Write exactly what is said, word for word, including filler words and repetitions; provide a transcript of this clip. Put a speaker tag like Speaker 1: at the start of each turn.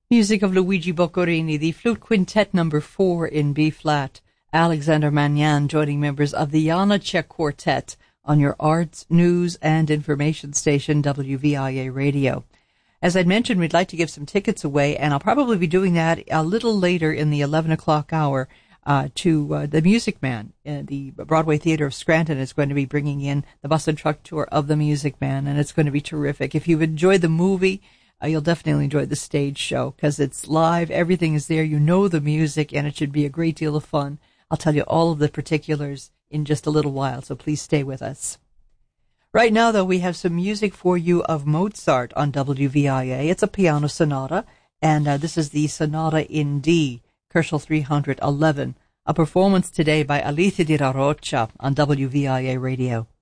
Speaker 1: Music of Luigi Boccherini, the Flute Quintet number four in B-flat. Alexander Magnan joining members of the Janacek Quartet on your arts, news, and information station, W V I A Radio. As I'd mentioned, we'd like to give some tickets away, and I'll probably be doing that a little later in the eleven o'clock hour uh, to uh, the Music Man. Uh, the Broadway Theater of Scranton is going to be bringing in the bus and truck tour of the Music Man, and it's going to be terrific. If you've enjoyed the movie, uh, you'll definitely enjoy the stage show because it's live, everything is there, you know the music, and it should be a great deal of fun. I'll tell you all of the particulars in just a little while, so please stay with us. Right now, though, we have some music for you of Mozart on W V I A. It's a piano sonata, and uh, this is the Sonata in D, Kerschel three eleven, a performance today by Alicia Di La Rocha on W V I A Radio.